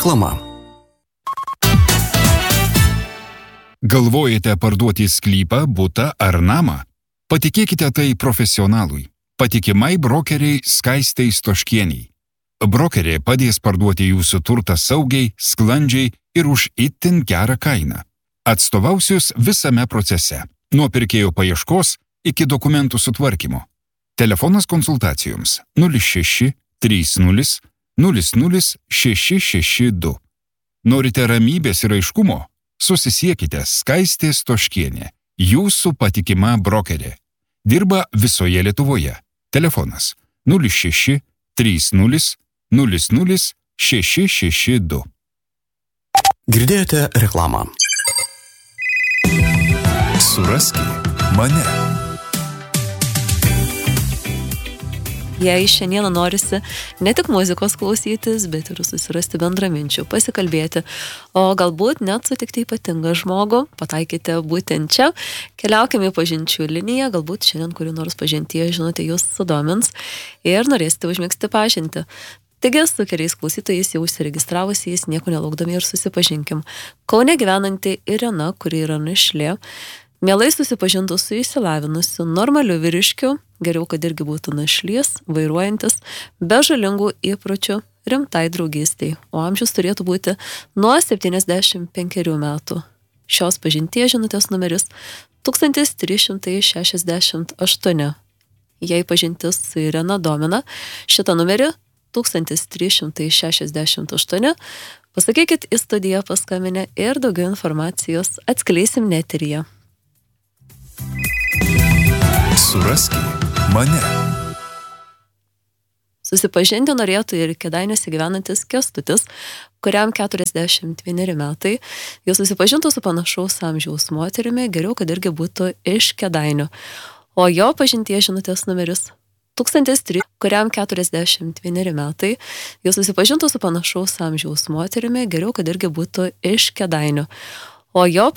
Reklama. Galvojate parduoti sklypą, butą ar namą? Patikėkite tai profesionalui. Patikimai brokeriai Skaistei Stoškieniai. Brokerė padės parduoti jūsų turtą saugiai, sklandžiai ir už itin gerą kainą. Atstovausius visame procese, nuo pirkėjo paieškos iki dokumentų sutvarkymo. Telefonas konsultacijoms 06 30 00 662. Norite ramybės ir aiškumo? Susisiekite Skaistė Stoškienė, jūsų patikima brokerė. Dirba visoje Lietuvoje. Telefonas 06 30 00 662. Girdėjote reklamą. Suraski mane. Jei šiandieną norisi ne tik muzikos klausytis, bet ir susirasti bendraminčių, pasikalbėti, o galbūt net sutikti ypatingą žmogų, pataikite būtent čia, keliaukime į pažinčių liniją, galbūt šiandien kuri nors pažintyje, žinote, jūs sudomins ir norėsite užmegzti pažintį. Taigi, su keliais klausytojais jau užsiregistravusiais, nieko nelaukdami ir susipažinkim. Kaune gyvenanti Irena, kuri yra našlė, mielai susipažintų su išsilavinusiu, normaliu vyriškiu, geriau, kad irgi būtų našlys, vairuojantis, be žalingų įpročių, rimtai draugystei, o amžius turėtų būti nuo 75 metų. Šios pažinties žinutės numeris 1368. Jei pažintis su Irena domina, šitą numerį 1368, pasakykit į studiją paskambinę ir daugiau informacijos atskleisim eteryje. Suraski mane. Susipažinti norėtų ir Kėdainiuose gyvenantis Kęstutis, kuriam 41 metai. Jis susipažintų su panašaus amžiaus moterimi, geriau, kad irgi būtų iš Kėdainių. O jo pažinties žinutės numeris 1003, kuriam 41 metai. Jis susipažintų su panašaus amžiaus moterimi, geriau, kad irgi būtų iš Kėdainių. O jo